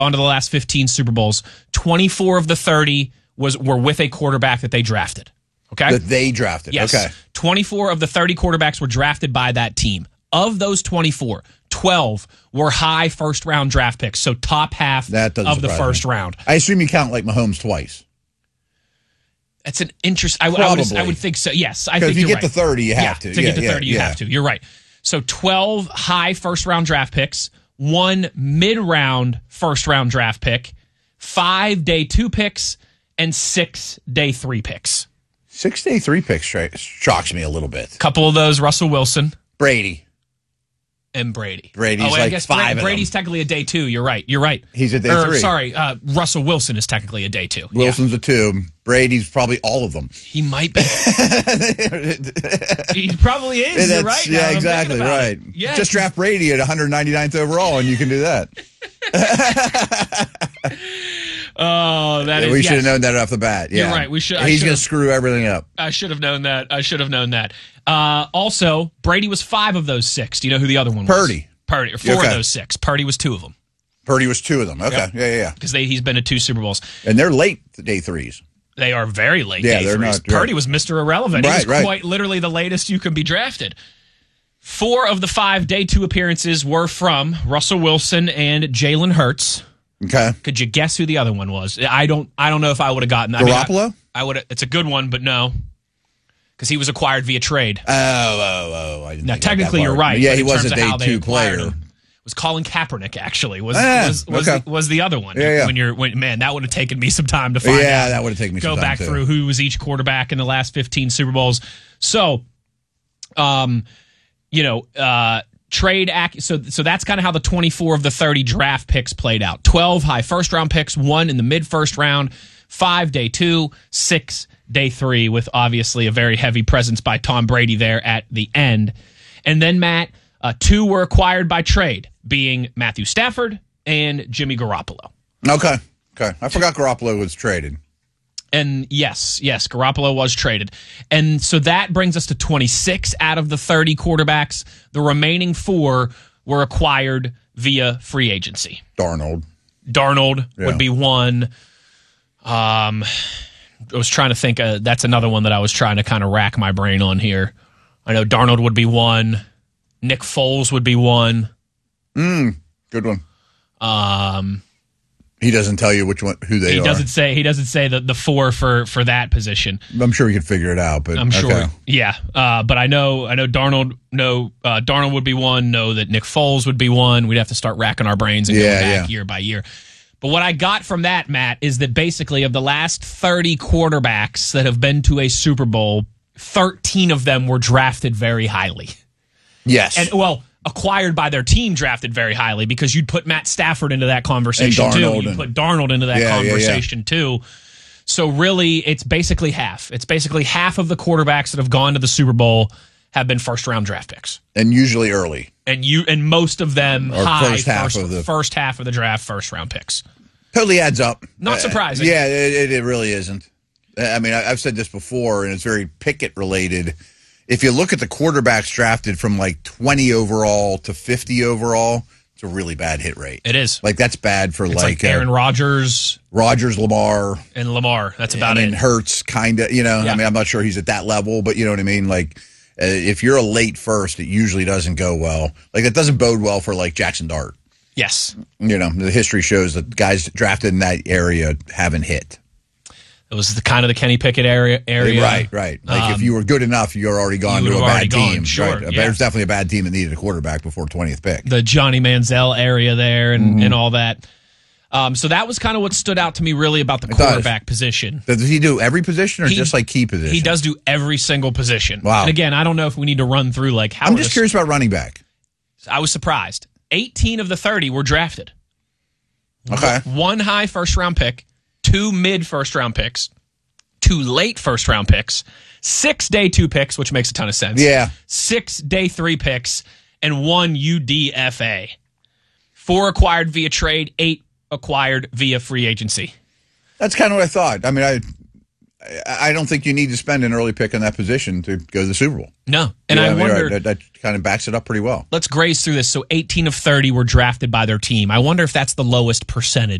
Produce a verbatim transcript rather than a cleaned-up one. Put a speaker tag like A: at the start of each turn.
A: onto the last fifteen Super Bowls, twenty-four of the thirty was were with a quarterback that they drafted. Okay?
B: That they drafted.
A: Yes.
B: Okay.
A: twenty-four of the thirty quarterbacks were drafted by that team. Of those twenty-four, twelve were high first-round draft picks, so top half
B: that
A: of the
B: surprise
A: first
B: me.
A: round.
B: I assume you count like Mahomes twice.
A: That's an interest. I, I, would, I would think so. Yes, I think
B: if you
A: you're
B: get
A: right.
B: to thirty, you have
A: yeah,
B: to.
A: To
B: yeah,
A: get to
B: yeah,
A: thirty, you
B: yeah.
A: have to. You're right. So twelve high first-round draft picks, one mid-round first-round draft pick, five day two picks, and six day three picks.
B: Six day three picks straight shocks me a little bit.
A: Couple of those, Russell Wilson,
B: Brady,
A: and Brady.
B: Brady's
A: oh, wait,
B: like
A: I guess
B: five.
A: Bra- Brady's
B: of them.
A: technically a day two. You're right. You're right.
B: He's a day
A: or,
B: three.
A: Sorry, uh, Russell Wilson is technically a day two.
B: Wilson's yeah. a two. Brady's probably all of them.
A: He might be. He probably is. You're right.
B: Yeah, exactly right.
A: Yeah,
B: just draft Brady at one hundred ninety-ninth overall, and you can do that.
A: Oh, that
B: yeah,
A: is.
B: We
A: yes.
B: should have known that off the bat. Yeah.
A: You're right. We should. I
B: He's going to screw everything up.
A: I should have known that. I should have known that. Uh, also, Brady was five of those six. Do you know who the other one was?
B: Purdy.
A: Purdy. Or four
B: okay.
A: of those six. Purdy was two of them.
B: Purdy was two of them. Okay. Yep. Yeah, yeah, yeah.
A: Because he's been to two Super Bowls.
B: And they're late day threes.
A: They are very late
B: yeah,
A: day
B: they're
A: threes.
B: Not,
A: Purdy
B: right.
A: was Mister Irrelevant.
B: Right,
A: he was
B: right.
A: quite literally the latest you could be drafted. Four of the five day two appearances were from Russell Wilson and Jalen Hurts.
B: Okay.
A: Could you guess who the other one was? I don't. I don't know if I would have gotten. I
B: Garoppolo.
A: Mean, I, I would. It's a good one, but no, because he was acquired via trade.
B: Oh, oh, oh! I didn't
A: now,
B: think
A: technically,
B: that
A: you're right.
B: Yeah,
A: but
B: he
A: in
B: was
A: terms
B: a
A: of how
B: day
A: they
B: two
A: acquired
B: player.
A: him, was Colin Kaepernick actually was
B: ah,
A: was was,
B: okay.
A: the, was the other one?
B: Yeah, yeah.
A: When you're when man, that would have taken me some time to find.
B: Yeah,
A: out.
B: that would have taken me
A: go
B: some time
A: back
B: too.
A: through who was each quarterback in the last fifteen Super Bowls. So, um, you know, uh. Trade act so so that's kind of how the twenty-four of the thirty draft picks played out. twelve high first round picks, one in the mid first round, five day two, six day three, with obviously a very heavy presence by Tom Brady there at the end. And then Matt, uh, two were acquired by trade, being Matthew Stafford and Jimmy Garoppolo.
B: Okay, okay, I forgot Garoppolo was traded.
A: And yes, yes, Garoppolo was traded. And so that brings us to twenty-six out of the thirty quarterbacks. The remaining four were acquired via free agency.
B: Darnold.
A: Darnold
B: yeah.
A: would be one. Um, I was trying to think. Uh, that's another one that I was trying to kind of rack my brain on here. I know Darnold would be one. Nick Foles would be one.
B: Mm, good one.
A: Um...
B: He doesn't tell you which one, who they
A: he
B: are.
A: He doesn't say. He doesn't say the, the four for, for that position.
B: I'm sure we could figure it out, but
A: I'm sure.
B: Okay.
A: Yeah, uh, but I know. I know Darnold. No, uh, Darnold would be one. Know that Nick Foles would be one. We'd have to start racking our brains and
B: yeah,
A: going back
B: yeah.
A: year by year. But what I got from that, Matt, is that basically of the last thirty quarterbacks that have been to a Super Bowl, thirteen of them were drafted very highly.
B: Yes,
A: and well. Acquired by their team, drafted very highly, because you'd put Matt Stafford into that conversation too. You'd
B: and,
A: put Darnold into that
B: yeah,
A: conversation
B: yeah, yeah.
A: too. So really, it's basically half. It's basically half of the quarterbacks that have gone to the Super Bowl have been first round draft picks,
B: and usually early.
A: And you and most of them
B: or
A: high
B: first half
A: first,
B: of the
A: first half of the draft, first round picks.
B: Totally adds up.
A: Not surprising.
B: Uh, yeah, it, it really isn't. I mean, I've said this before, and it's very Pickett related. If you look at the quarterbacks drafted from like twenty overall to fifty overall, it's a really bad hit rate.
A: It is.
B: Like, that's bad for
A: it's
B: like,
A: like Aaron
B: uh,
A: Rodgers.
B: Rodgers, Lamar.
A: And Lamar. That's about
B: I mean,
A: it.
B: Hurts, kind of, you know.
A: Yeah.
B: I mean, I'm not sure he's at that level, but you know what I mean? Like, uh, if you're a late first, it usually doesn't go well. Like, it doesn't bode well for like Jackson Dart.
A: Yes.
B: You know, the history shows that guys drafted in that area haven't hit.
A: It was the kind of the Kenny Pickett area. area.
B: Right, right. Like
A: um,
B: if you were good enough, you're already gone
A: you
B: to a bad
A: gone,
B: team.
A: Sure,
B: right.
A: yeah.
B: There's definitely a bad team that needed a quarterback before twentieth pick.
A: The Johnny Manziel area there and,
B: mm-hmm.
A: and all that. Um, so that was kind of what stood out to me really about the it quarterback does. position.
B: Does he do every position or he, just like key position?
A: He does do every single position.
B: Wow.
A: And again, I don't know if we need to run through like how.
B: I'm just curious about running back.
A: I was surprised. eighteen of the thirty were drafted.
B: Okay.
A: One high first round pick, two mid first round picks, two late first round picks, six day two picks, which makes a ton of sense.
B: Yeah.
A: Six day three picks, and one U D F A. Four acquired via trade, eight acquired via free agency.
B: That's kind of what I thought. I mean, I I I don't think you need to spend an early pick on that position to go to the Super Bowl.
A: No. And
B: Yeah,
A: I,
B: I mean,
A: wonder.
B: right, that, that kind of backs it up pretty well.
A: Let's graze through this. So eighteen of thirty were drafted by their team. I wonder if that's the lowest percentage.